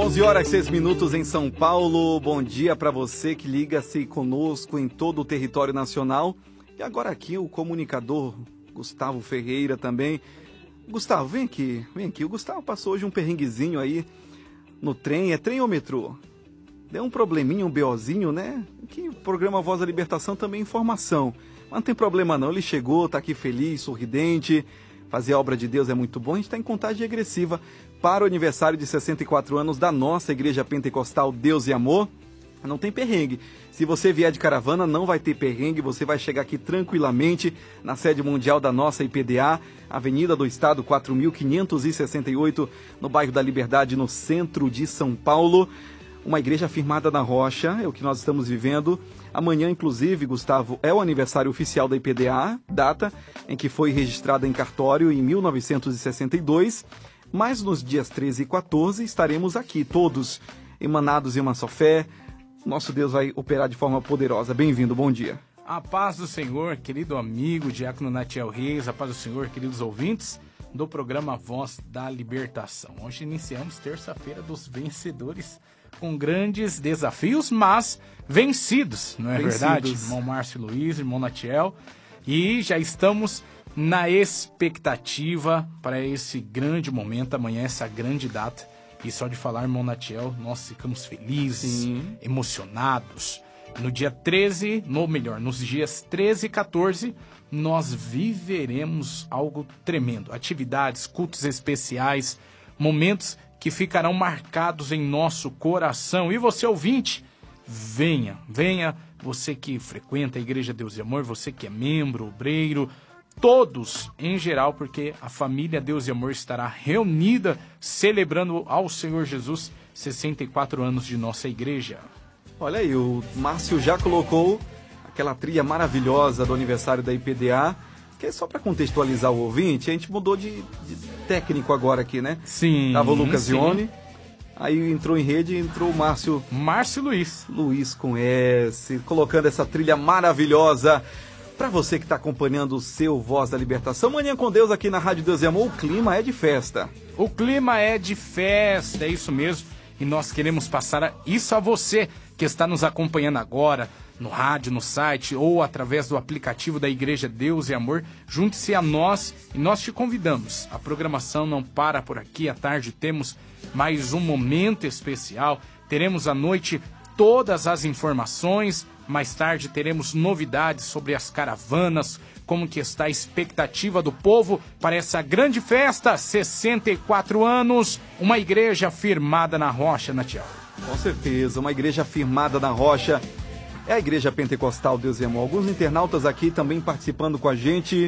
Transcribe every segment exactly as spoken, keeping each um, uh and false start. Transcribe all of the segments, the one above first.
onze horas e seis minutos em São Paulo. Bom dia para você que liga-se conosco em todo o território nacional. E agora aqui o comunicador Gustavo Ferreira também. Gustavo, vem aqui, vem aqui. O Gustavo passou hoje um perrenguezinho aí no trem. É trem ou metrô? Deu um probleminha, um BOzinho, né? Aqui o programa Voz da Libertação também é informação. Mas não tem problema não, ele chegou, tá aqui feliz, sorridente. Fazer a obra de Deus é muito bom. A gente está em contagem regressiva para o aniversário de sessenta e quatro anos da nossa Igreja Pentecostal Deus e Amor. Não tem perrengue. Se você vier de caravana, não vai ter perrengue. Você vai chegar aqui tranquilamente na sede mundial da nossa I P D A, Avenida do Estado quatro mil quinhentos e sessenta e oito, no bairro da Liberdade, no centro de São Paulo. Uma igreja firmada na rocha, é o que nós estamos vivendo. Amanhã, inclusive, Gustavo, é o aniversário oficial da I P D A, data em que foi registrada em cartório em mil novecentos e sessenta e dois. Mas nos dias treze e quatorze estaremos aqui, todos emanados em uma só fé. Nosso Deus vai operar de forma poderosa. Bem-vindo, bom dia. A paz do Senhor, querido amigo Diácono Natiel Reis, a paz do Senhor, queridos ouvintes do programa Voz da Libertação. Hoje iniciamos terça-feira dos vencedores, com grandes desafios, mas vencidos, não é vencidos. Verdade? Irmão Márcio Luiz, irmão Natiel, e já estamos na expectativa para esse grande momento, amanhã, essa grande data. E só de falar, irmão Natiel, nós ficamos felizes, Sim. emocionados. No dia treze, ou melhor, nos dias treze e quatorze, nós viveremos algo tremendo. Atividades, cultos especiais, momentos que ficarão marcados em nosso coração. E você, ouvinte, venha, venha, você que frequenta a Igreja Deus e Amor, você que é membro, obreiro, todos em geral, porque a família Deus e Amor estará reunida celebrando ao Senhor Jesus sessenta e quatro anos de nossa igreja. Olha aí, o Márcio já colocou aquela trilha maravilhosa do aniversário da I P D A, que é só para contextualizar o ouvinte. A gente mudou de, de técnico agora aqui, né? Sim. Tava o Lucas Zione, aí entrou em rede e entrou o Márcio... Márcio Luiz. Luiz com S, colocando essa trilha maravilhosa. Para você que está acompanhando o seu Voz da Libertação, Manhã com Deus aqui na Rádio Deus e Amor, o clima é de festa. O clima é de festa, é isso mesmo. E nós queremos passar isso a você que está nos acompanhando agora, no rádio, no site ou através do aplicativo da Igreja Deus e Amor. Junte-se a nós e nós te convidamos. A programação não para por aqui. À tarde temos mais um momento especial. Teremos à noite todas as informações. Mais tarde teremos novidades sobre as caravanas, como que está a expectativa do povo para essa grande festa, sessenta e quatro anos, uma igreja firmada na rocha, Natiel. Com certeza, uma igreja firmada na rocha, é a Igreja Pentecostal Deus e Amor. Alguns internautas aqui também participando com a gente.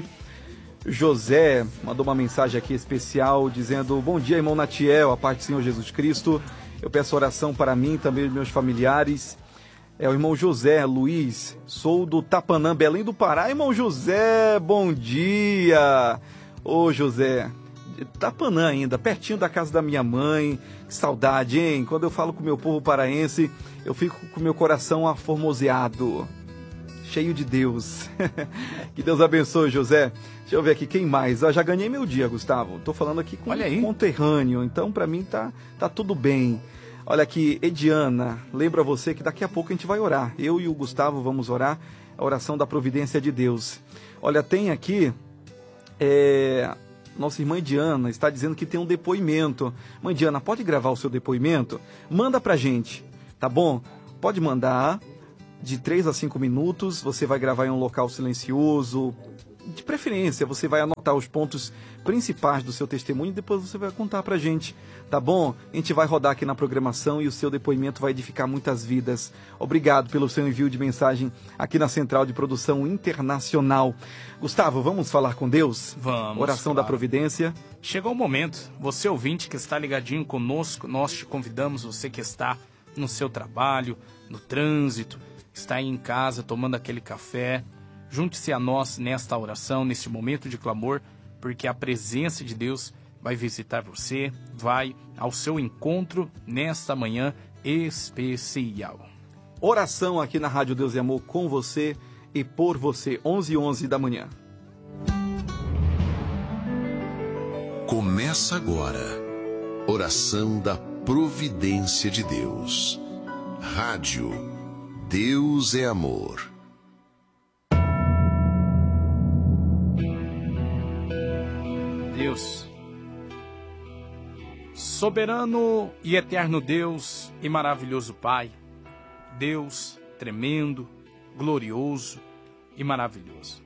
José mandou uma mensagem aqui especial dizendo: bom dia, irmão Natiel, a paz do Senhor Jesus Cristo. Eu peço oração para mim e também meus familiares. É o irmão José Luiz, sou do Tapanã, Belém do Pará. Irmão José, bom dia! Ô José, Tapanã ainda, pertinho da casa da minha mãe. Que saudade, hein? Quando eu falo com o meu povo paraense, eu fico com o meu coração aformoseado, cheio de Deus. Que Deus abençoe, José. Deixa eu ver aqui, quem mais? Eu já ganhei meu dia, Gustavo. Tô falando aqui com um conterrâneo, então pra mim tá, tá tudo bem. Olha aqui, Ediana, lembra você que daqui a pouco a gente vai orar. Eu e o Gustavo vamos orar a oração da providência de Deus. Olha, tem aqui, é, nossa irmã Ediana está dizendo que tem um depoimento. Mãe Ediana, pode gravar o seu depoimento? Manda pra gente, tá bom? Pode mandar de três a cinco minutos, você vai gravar em um local silencioso. De preferência, você vai anotar os pontos principais do seu testemunho e depois você vai contar pra gente, tá bom? A gente vai rodar aqui na programação e o seu depoimento vai edificar muitas vidas. Obrigado pelo seu envio de mensagem aqui na Central de Produção Internacional. Gustavo, vamos falar com Deus? Vamos. Oração claro. da providência. Chegou o momento. Você ouvinte que está ligadinho conosco, nós te convidamos, você que está no seu trabalho, no trânsito, está aí em casa tomando aquele café. Junte-se a nós nesta oração, neste momento de clamor, porque a presença de Deus vai visitar você, vai ao seu encontro nesta manhã especial. Oração aqui na Rádio Deus e Amor com você e por você, onze e onze da manhã. Começa agora, oração da providência de Deus. Rádio Deus é Amor. Deus, soberano e eterno Deus e maravilhoso Pai, Deus tremendo, glorioso e maravilhoso.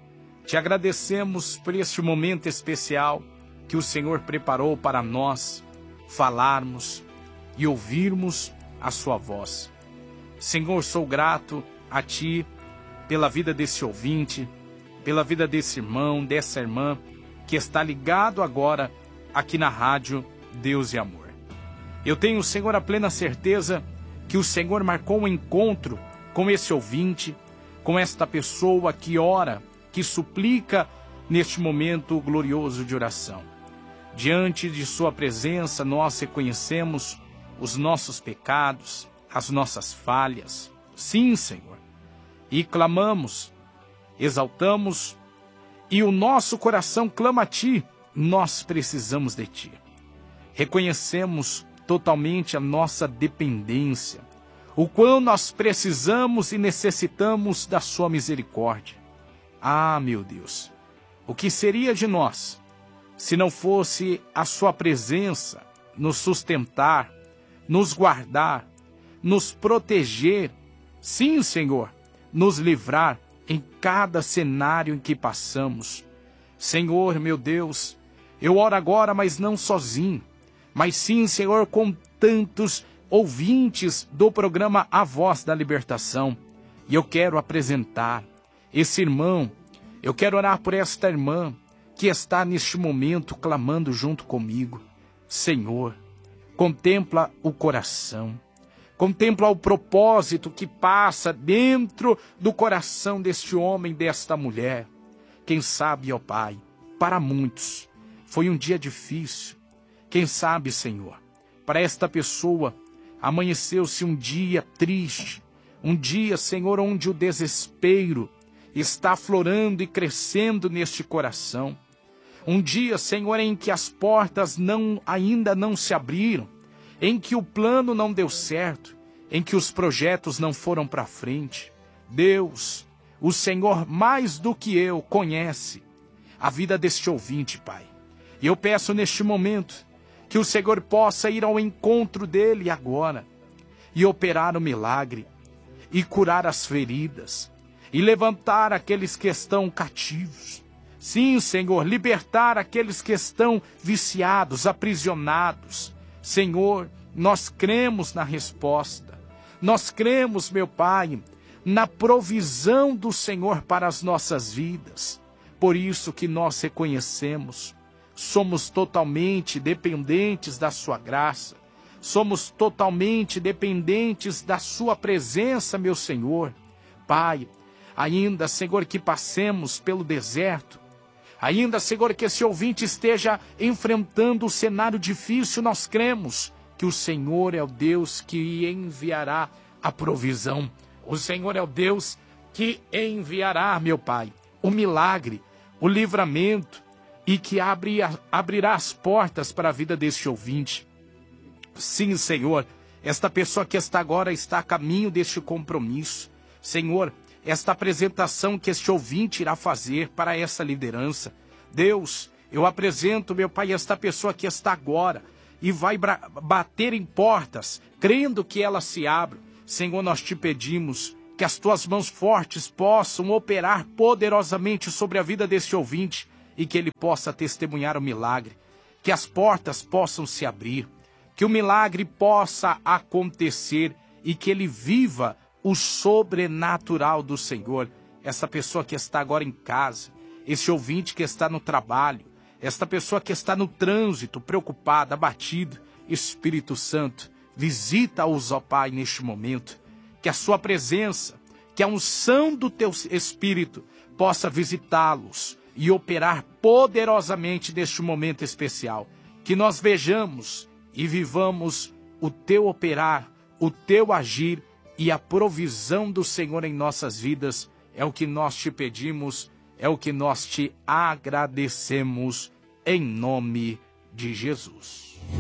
Te agradecemos por este momento especial que o Senhor preparou para nós falarmos e ouvirmos a sua voz. Senhor, sou grato a Ti pela vida desse ouvinte, pela vida desse irmão, dessa irmã, que está ligado agora aqui na rádio Deus e Amor. Eu tenho, Senhor, a plena certeza que o Senhor marcou um encontro com esse ouvinte, com esta pessoa que ora, que suplica neste momento glorioso de oração. Diante de sua presença, nós reconhecemos os nossos pecados, as nossas falhas. Sim, Senhor. E clamamos, exaltamos, e o nosso coração clama a Ti. Nós precisamos de Ti. Reconhecemos totalmente a nossa dependência, o quão nós precisamos e necessitamos da Sua misericórdia. Ah, meu Deus, o que seria de nós se não fosse a Sua presença nos sustentar, nos guardar, nos proteger, sim, Senhor, nos livrar em cada cenário em que passamos. Senhor, meu Deus, eu oro agora, mas não sozinho, mas sim, Senhor, com tantos ouvintes do programa A Voz da Libertação. E eu quero apresentar esse irmão, eu quero orar por esta irmã que está neste momento clamando junto comigo. Senhor, contempla o coração, contempla o propósito que passa dentro do coração deste homem, desta mulher. Quem sabe, ó Pai, para muitos foi um dia difícil. Quem sabe, Senhor, para esta pessoa amanheceu-se um dia triste, um dia, Senhor, onde o desespero está aflorando e crescendo neste coração. Um dia, Senhor, em que as portas não, ainda não se abriram, em que o plano não deu certo, em que os projetos não foram para frente. Deus, o Senhor mais do que eu conhece a vida deste ouvinte, Pai. E eu peço neste momento que o Senhor possa ir ao encontro dele agora e operar o milagre, e curar as feridas, e levantar aqueles que estão cativos. Sim, Senhor, libertar aqueles que estão viciados, aprisionados. Senhor, nós cremos na resposta. Nós cremos, meu Pai, na provisão do Senhor para as nossas vidas. Por isso que nós reconhecemos, somos totalmente dependentes da Sua graça. Somos totalmente dependentes da Sua presença, meu Senhor. Pai, ainda, Senhor, que passemos pelo deserto, ainda, Senhor, que esse ouvinte esteja enfrentando um cenário difícil, nós cremos que o Senhor é o Deus que enviará a provisão. O Senhor é o Deus que enviará, meu Pai, o milagre, o livramento, e que abre, abrirá as portas para a vida deste ouvinte. Sim, Senhor, esta pessoa que está agora está a caminho deste compromisso. Senhor, esta apresentação que este ouvinte irá fazer para essa liderança. Deus, eu apresento, meu Pai, esta pessoa que está agora e vai bater em portas, crendo que elas se abram. Senhor, nós te pedimos que as tuas mãos fortes possam operar poderosamente sobre a vida deste ouvinte e que ele possa testemunhar o milagre, que as portas possam se abrir, que o milagre possa acontecer e que ele viva o sobrenatural do Senhor. Essa pessoa que está agora em casa, esse ouvinte que está no trabalho, esta pessoa que está no trânsito, preocupada, abatida, Espírito Santo, visita-os, ó Pai, neste momento. Que a sua presença, que a unção do teu Espírito possa visitá-los e operar poderosamente neste momento especial. Que nós vejamos e vivamos o teu operar, o teu agir e a provisão do Senhor em nossas vidas. É o que nós te pedimos, é o que nós te agradecemos, em nome de Jesus.